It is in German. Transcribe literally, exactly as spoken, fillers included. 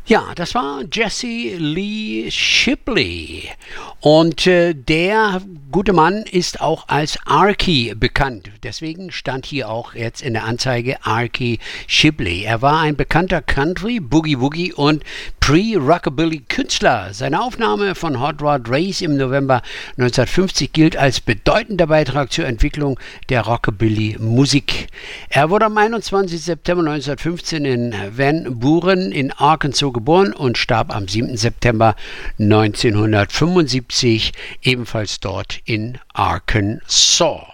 Ja, das war Jesse Lee Shipley und äh, der gute Mann ist auch als Arkie bekannt. Deswegen stand hier auch jetzt in der Anzeige Arkie Shipley. Er war ein bekannter Country, Boogie Woogie und Pre-Rockabilly-Künstler. Seine Aufnahme von Hot Rod Race im November neunzehnhundertfünfzig gilt als bedeutender Beitrag zur Entwicklung der Rockabilly-Musik. Er wurde am einundzwanzigsten September neunzehnhundertfünfzehn in Van Buren in Arkansas geboren und starb am siebten September neunzehnhundertfünfundsiebzig ebenfalls dort in Arkansas.